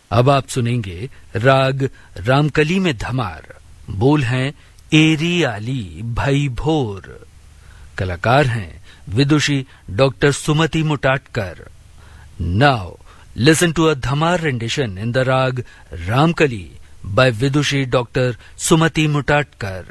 अब आप सुनेंगे राग रामकली में धमार। बोल हैं एरी आली भाई भोर। कलाकार हैं विदुषी doctor Sumati मुटाटकर। Now listen to a dhamar rendition in the राग Ramkali by Vidushi Dr. Sumati Mutatkar.